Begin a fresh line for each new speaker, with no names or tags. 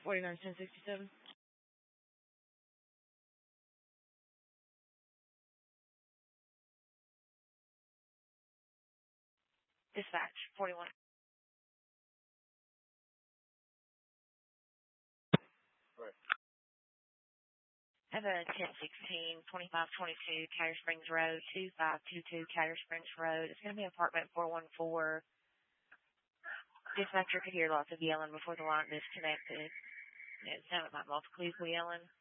491067. Dispatch 41. I have a 1016 2522 Catter Springs Road, 2522 Catter Springs Road. It's going to be apartment 414. Dispatcher could hear lots of yelling before the line disconnected. It sounded like multiple people yelling.